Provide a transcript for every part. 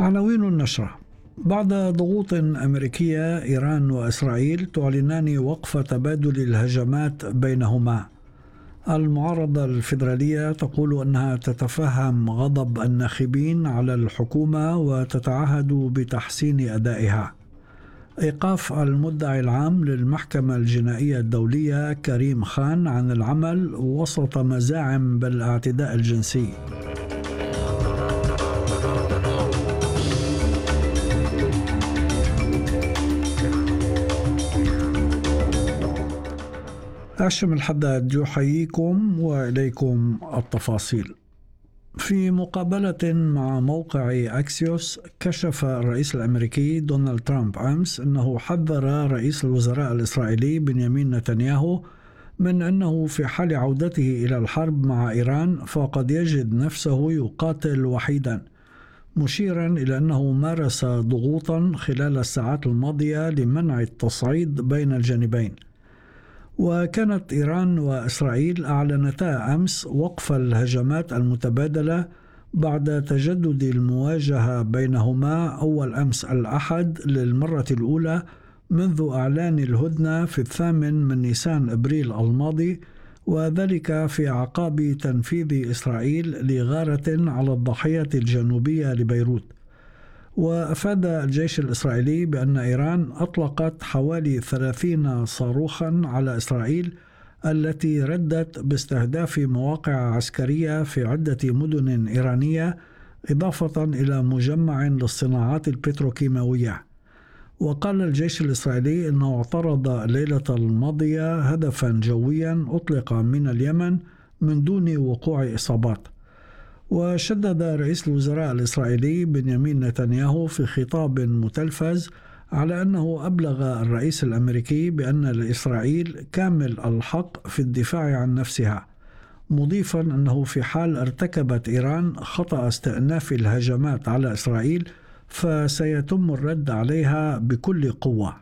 عناوين النشرة: بعد ضغوط أمريكية، إيران وإسرائيل تعلنان وقف تبادل الهجمات بينهما. المعارضة الفيدرالية تقول أنها تتفهم غضب الناخبين على الحكومة وتتعهد بتحسين أدائها. إيقاف المدعي العام للمحكمة الجنائية الدولية كريم خان عن العمل وسط مزاعم بالاعتداء الجنسي. هاشم الحداد يحييكم وإليكم التفاصيل. في مقابلة مع موقع أكسيوس، كشف الرئيس الأمريكي دونالد ترامب أمس أنه حذر رئيس الوزراء الإسرائيلي بنيامين نتنياهو من أنه في حال عودته إلى الحرب مع إيران فقد يجد نفسه يقاتل وحيدا، مشيرا إلى أنه مارس ضغوطا خلال الساعات الماضية لمنع التصعيد بين الجانبين. وكانت إيران وإسرائيل أعلنتا أمس وقف الهجمات المتبادلة بعد تجدد المواجهة بينهما أول أمس الأحد للمرة الأولى منذ إعلان الهدنة في 8 نيسان أبريل الماضي، وذلك في أعقاب تنفيذ إسرائيل لغارة على الضاحية الجنوبية لبيروت. وأفاد الجيش الإسرائيلي بأن إيران أطلقت حوالي 30 صاروخا على إسرائيل التي ردت باستهداف مواقع عسكرية في عدة مدن إيرانية، إضافة إلى مجمع للصناعات البتروكيماوية. وقال الجيش الإسرائيلي أنه اعترض الليلة الماضية هدفا جويا أطلق من اليمن من دون وقوع إصابات. وشدد رئيس الوزراء الإسرائيلي بنيامين نتنياهو في خطاب متلفز على أنه أبلغ الرئيس الأمريكي بأن لإسرائيل كامل الحق في الدفاع عن نفسها، مضيفا أنه في حال ارتكبت إيران خطأ استئناف الهجمات على إسرائيل فسيتم الرد عليها بكل قوة.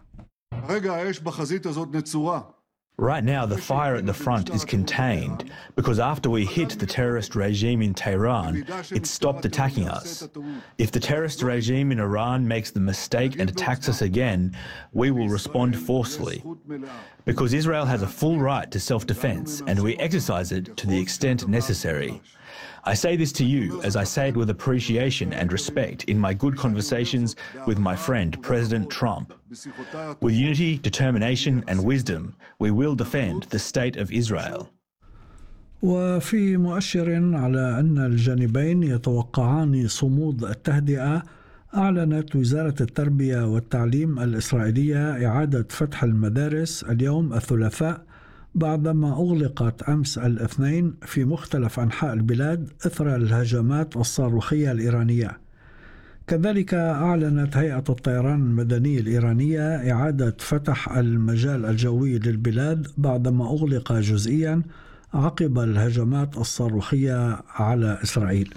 Right now, the fire at the front is contained because after we hit the terrorist regime in Tehran, it stopped attacking us. If the terrorist regime in Iran makes the mistake and attacks us again, we will respond forcefully. Because Israel has a full right to self-defense and we exercise it to the extent necessary. I say this to you as I say it with appreciation and respect in my good conversations with my friend President Trump. With unity, determination and wisdom, we will defend the state of Israel. وفي مؤشر على أن الجانبين يتوقعان صمود التهدئة، أعلنت وزارة التربية والتعليم الإسرائيلية إعادة فتح المدارس اليوم الثلاثاء بعدما أغلقت أمس الاثنين في مختلف أنحاء البلاد إثر الهجمات الصاروخية الإيرانية. كذلك أعلنت هيئة الطيران المدني الإيرانية إعادة فتح المجال الجوي للبلاد بعدما أغلق جزئيا عقب الهجمات الصاروخية على إسرائيل.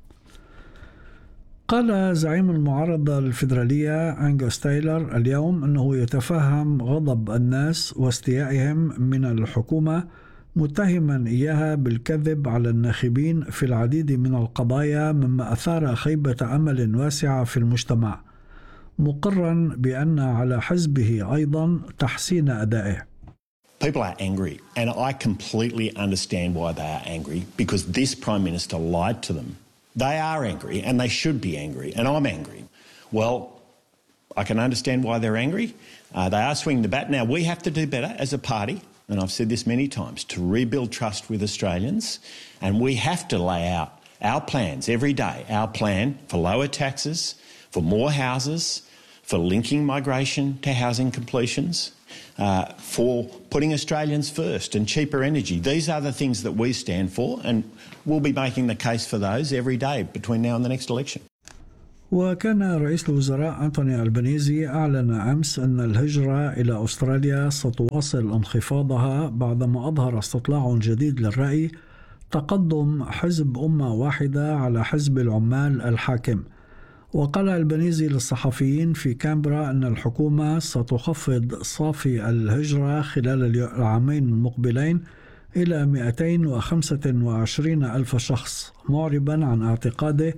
قال زعيم المعارضة الفيدرالية أنغوس تايلر اليوم أنه يتفهم غضب الناس واستيائهم من الحكومة، متهما إياها بالكذب على الناخبين في العديد من القضايا، مما أثار خيبة أمل واسعة في المجتمع، مقرا بأن على حزبه أيضا تحسين أدائه. People are angry, and I completely understand why they are angry, because this Prime Minister lied to them. They are angry, and they should be angry, and I'm angry. Well, I can understand why they're angry. They are swinging the bat. Now, we have to do better as a party, and I've said this many times, to rebuild trust with Australians, and we have to lay out our plans every day, our plan for lower taxes, for more houses, for linking migration to housing completions, for putting Australians first and cheaper energy. These are the things that we stand for, and we'll be making the case for those every day between now and the next election. وكان رئيس الوزراء أنتوني ألبانيزي أعلن أمس أن الهجرة إلى أستراليا ستواصل انخفاضها بعدما أظهر استطلاع جديد للرأي تقدم حزب أمة واحدة على حزب العمال الحاكم. وقال ألبانيزي للصحفيين في كامبرا أن الحكومة ستخفض صافي الهجرة خلال العامين المقبلين إلى 225 ألف شخص، معربا عن اعتقاده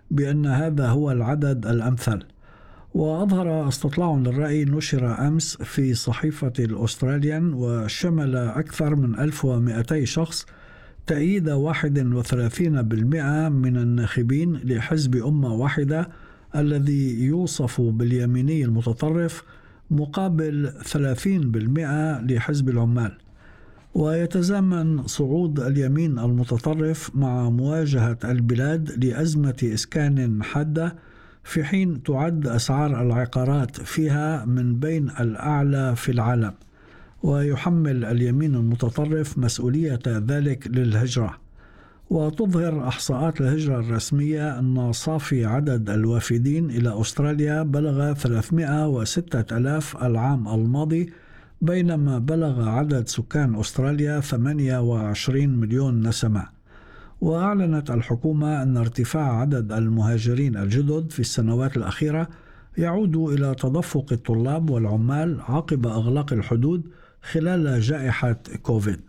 بأن هذا هو العدد الأمثل. وأظهر استطلاع للرأي نشر أمس في صحيفة الأستراليان وشمل أكثر من 1200 شخص تأييد 31% من الناخبين لحزب أمة واحدة الذي يوصف باليميني المتطرف مقابل 30% لحزب العمال. ويتزامن صعود اليمين المتطرف مع مواجهة البلاد لأزمة إسكان حادة، في حين تعد أسعار العقارات فيها من بين الأعلى في العالم. ويحمل اليمين المتطرف مسؤولية ذلك للهجرة. وتظهر إحصاءات الهجرة الرسمية أن صافي عدد الوافدين إلى أستراليا بلغ 306,000 العام الماضي، بينما بلغ عدد سكان أستراليا 28 مليون نسمة. وأعلنت الحكومة أن ارتفاع عدد المهاجرين الجدد في السنوات الأخيرة يعود إلى تدفق الطلاب والعمال عقب إغلاق الحدود خلال جائحة كوفيد.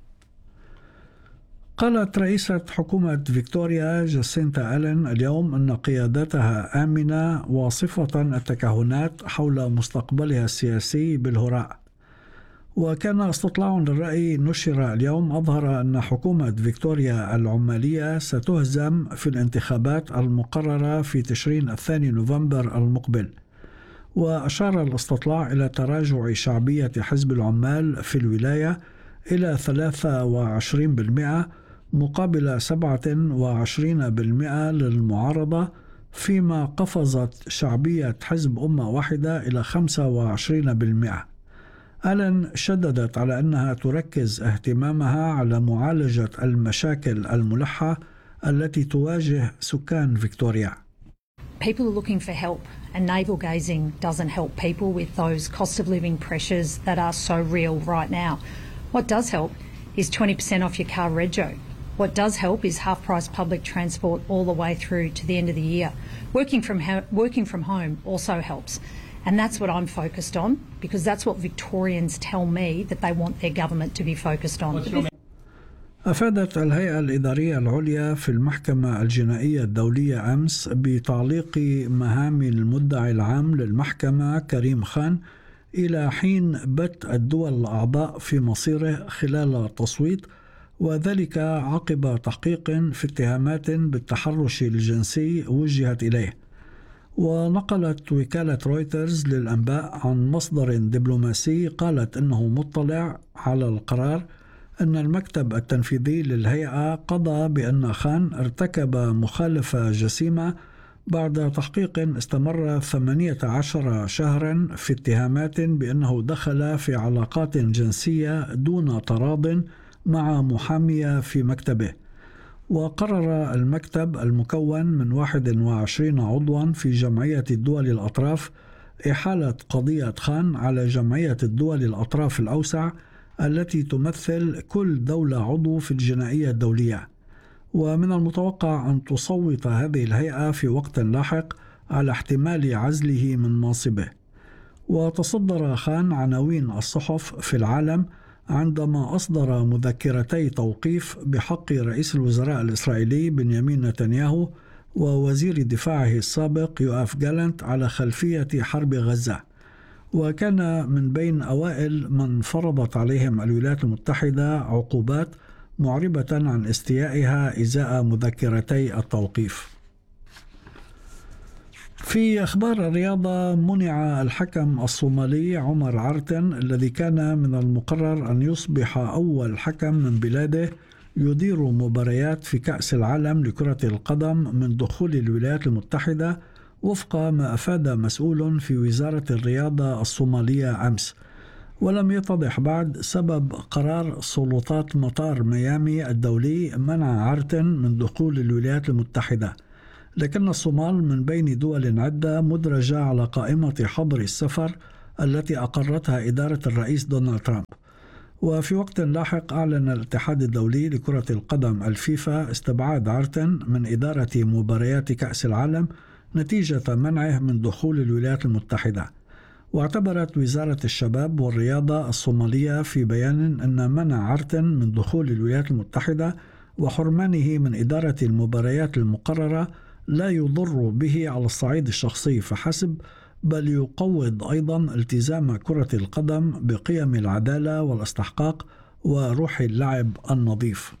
قالت رئيسة حكومة فيكتوريا جاسينتا ألين اليوم أن قيادتها آمنة، واصفة التكهنات حول مستقبلها السياسي بالهراء. وكان استطلاع للرأي نشر اليوم أظهر أن حكومة فيكتوريا العمالية ستهزم في الانتخابات المقررة في تشرين 2 نوفمبر المقبل. وأشار الاستطلاع إلى تراجع شعبية حزب العمال في الولاية إلى 23% مقابل 27% للمعارضة، فيما قفزت شعبية حزب أمة واحدة إلى 25%. ألين شددت على أنها تركز اهتمامها على معالجة المشاكل الملحة التي تواجه سكان فيكتوريا. People are looking for help, and navel-gazing doesn't help people with those cost of living pressures that are so real right now. What does help is 20% off your car rego. What does help is half-price public transport all the way through to the end of the year. Working from home also helps. And that's what I'm focused on, because that's what Victorians tell me that they want their government to be focused on. أفادت الهيئة الإدارية العليا في المحكمة الجنائية الدولية أمس بتعليق مهام المدعي العام للمحكمة كريم خان إلى حين بت الدول الأعضاء في مصيره خلال التصويت، وذلك عقب تحقيق في اتهامات بالتحرش الجنسي وجهت إليه. ونقلت وكالة رويترز للأنباء عن مصدر دبلوماسي قالت إنه مطلع على القرار أن المكتب التنفيذي للهيئة قضى بأن خان ارتكب مخالفة جسيمة بعد تحقيق استمر 18 شهرا في اتهامات بأنه دخل في علاقات جنسية دون تراض مع محامية في مكتبه. وقرر المكتب المكون من 21 عضوا في جمعية الدول الأطراف إحالة قضية خان على جمعية الدول الأطراف الأوسع التي تمثل كل دولة عضو في الجنائية الدولية. ومن المتوقع أن تصوت هذه الهيئة في وقت لاحق على احتمال عزله من منصبه. وتصدر خان عناوين الصحف في العالم عندما أصدر مذكرتي توقيف بحق رئيس الوزراء الإسرائيلي بنيامين نتنياهو ووزير دفاعه السابق يوآف جالنت على خلفية حرب غزة. وكان من بين أوائل من فرضت عليهم الولايات المتحدة عقوبات معربة عن استيائها إزاء مذكرتي التوقيف. في أخبار الرياضة، منع الحكم الصومالي عمر عرتن الذي كان من المقرر أن يصبح أول حكم من بلاده يدير مباريات في كأس العالم لكرة القدم من دخول الولايات المتحدة، وفق ما أفاد مسؤول في وزارة الرياضة الصومالية أمس. ولم يتضح بعد سبب قرار سلطات مطار ميامي الدولي منع عرتن من دخول الولايات المتحدة، لكن الصومال من بين دول عدة مدرجة على قائمة حظر السفر التي أقرتها إدارة الرئيس دونالد ترامب. وفي وقت لاحق أعلن الاتحاد الدولي لكرة القدم الفيفا استبعاد عرتن من إدارة مباريات كأس العالم نتيجة منعه من دخول الولايات المتحدة. واعتبرت وزارة الشباب والرياضة الصومالية في بيان أن منع عرتن من دخول الولايات المتحدة وحرمانه من إدارة المباريات المقررة لا يضر به على الصعيد الشخصي فحسب، بل يقوض أيضا التزام كرة القدم بقيم العدالة والاستحقاق وروح اللعب النظيف.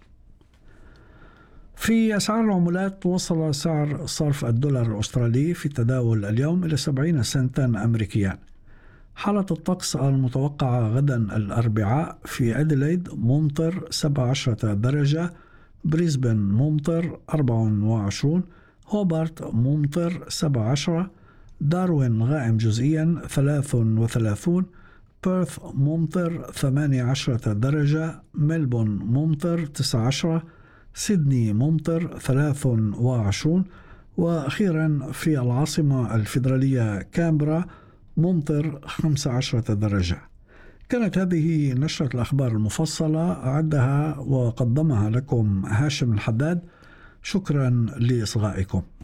في أسعار العملات، وصل سعر صرف الدولار الأسترالي في التداول اليوم إلى 70 سنتا أمريكيا. حالة الطقس المتوقعة غدا الأربعاء: في أديلايد ممطر 17 درجة، بريسبن ممطر 24، هوبارت ممطر 17، داروين غائم جزئيا 33، بيرث ممطر 18 درجة، ملبون ممطر 19، سيدني ممطر 23، وأخيرا في العاصمة الفيدرالية كامبرا ممطر 15 درجة. كانت هذه نشرة الأخبار المفصلة، أعدها وقدمها لكم هاشم الحداد. شكرا لإصغائكم.